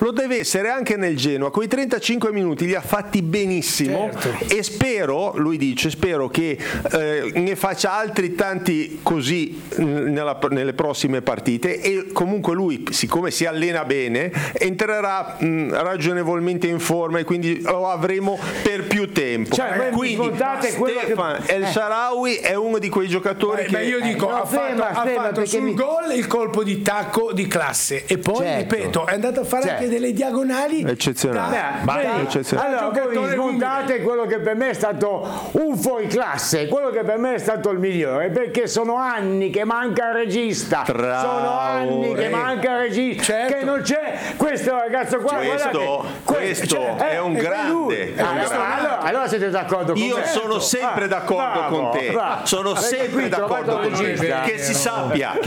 lo deve essere anche nel Genoa. Quei 35 minuti li ha fatti benissimo, e spero, lui dice, spero che ne faccia altri tanti così nelle prossime partite, e comunque lui, siccome si allena bene, entrerà ragionevolmente in forma, e quindi lo avremo per più tempo. Quindi Stefan El Shaarawy è uno di quei giocatori che io dico, ha fatto sul gol il colpo di tacco di classe, e poi ripeto, è andato a fare anche delle diagonali eccezionali. Allora voi smontate quello che per me è stato un fuoriclasse, quello che per me è stato il migliore, perché sono anni che manca il regista, che non c'è questo ragazzo qua. Questo è un grande. Allora siete d'accordo con me? Io sono sempre d'accordo con te. Sono sempre d'accordo con te. Che si sappia.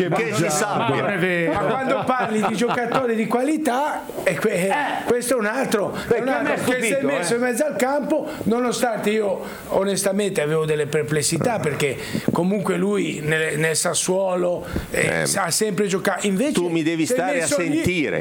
Ma quando parli di giocatori di qualità, questo è un altro. Che si è messo in mezzo al campo, nonostante io onestamente avevo delle perplessità, perché comunque lui nel Sassuolo ha sempre giocato. Invece tu mi devi stare a sentire.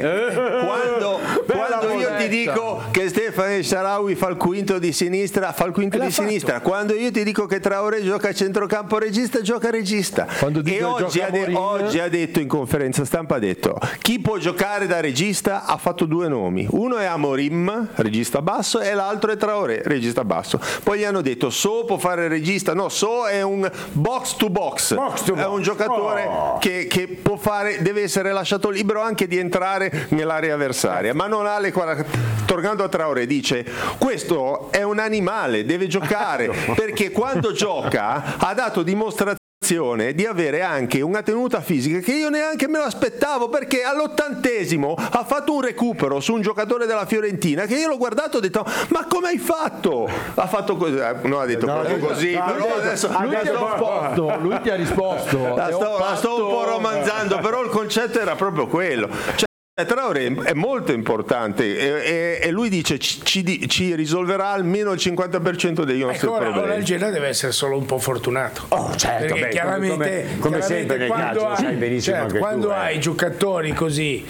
Quando io ti dico che Stefan El Shaarawy fa il quinto di sinistra, quando io ti dico che Traoré gioca a centrocampo regista, gioca regista. E oggi ha detto in conferenza stampa, ha detto chi può giocare da regista, ha fatto due nomi, uno è Amorim, regista basso, e l'altro è Traoré, regista basso. Poi gli hanno detto So può fare regista, no, So è un box to box, è un giocatore che può fare, deve essere lasciato libero anche di entrare nell'area avversaria, ma non ha le tornando a Traoré, dice questo è un animale, deve giocare, perché quando gioca ha dato dimostrazione di avere anche una tenuta fisica che io neanche me l'aspettavo, perché all'80° ha fatto un recupero su un giocatore della Fiorentina che io l'ho guardato e ho detto ma come hai fatto? Ha fatto così, non ha detto proprio così, però adesso lui ti ha risposto. La sto un po' romanzando, però il concetto era proprio quello. Traoré è molto importante, e lui dice ci risolverà almeno il 50% dei nostri problemi. Ora il Genoa deve essere solo un po' fortunato, perché chiaramente sempre nel calcio, sai benissimo quando hai giocatori così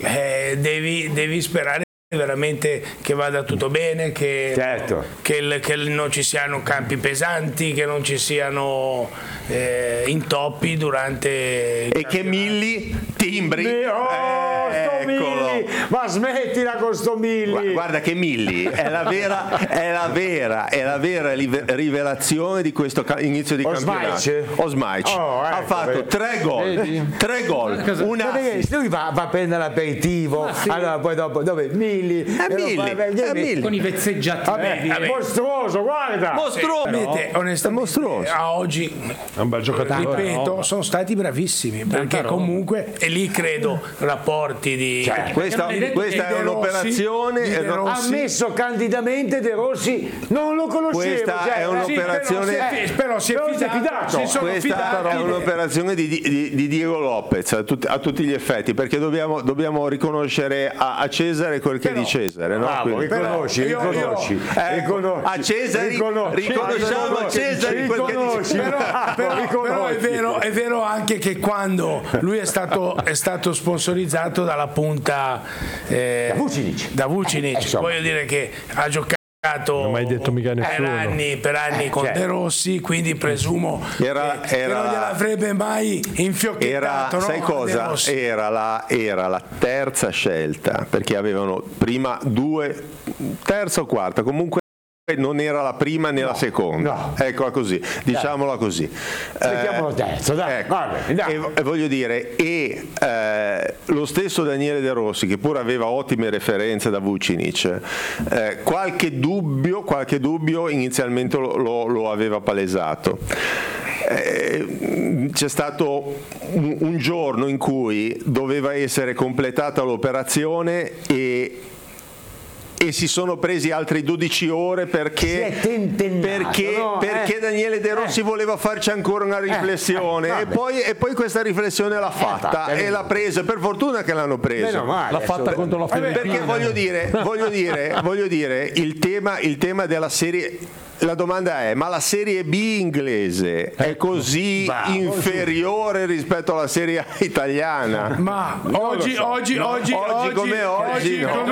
devi sperare veramente che vada tutto bene, che non ci siano campi pesanti, che non ci siano intoppi durante che Milli timbri. Milli, ma smettila con sto Milli. Guarda che Milli è la vera rivelazione di questo inizio di campionato. Osmaic ha fatto 3 gol, lui va a prendere l'aperitivo, allora poi dopo dove Milli con i vezzeggiati mostruoso, guarda, onestamente a oggi è un bel giocatore, ripeto, sono stati bravissimi, perché comunque, e lì credo rapporti di questa è un'operazione ammesso candidamente De Rossi non lo conoscevo, questa è un'operazione però si è fidato, questa è un'operazione di Diego Lopez a tutti gli effetti, perché dobbiamo riconoscere a Cesare quel che è di Cesare, no? Riconosci a Cesare riconosciamo a Cesare quel che dice. Però è vero anche che quando lui è stato sponsorizzato dalla punta da Vucinic, voglio dire che ha giocato non mai detto mica nessuno. per anni con De Rossi, quindi presumo che non gliel'avrebbe mai infiocchettato. Sai cosa? Era la terza scelta, perché avevano prima terza o quarta, comunque non era la prima né la seconda, eccola così, diciamola così. Mettiamolo terzo, dai. E voglio dire, lo stesso Daniele De Rossi, che pure aveva ottime referenze da Vucinic, qualche dubbio inizialmente lo aveva palesato. C'è stato un giorno in cui doveva essere completata l'operazione e si sono presi altre 12 ore perché Daniele De Rossi voleva farci ancora una riflessione, e poi questa riflessione l'ha fatta e l'ha presa. Per fortuna che l'hanno presa, l'ha fatta contro la Fiorentina. Perché voglio dire il tema della serie. La domanda è: ma la Serie B inglese è così inferiore rispetto alla Serie A italiana? Ma oggi come oggi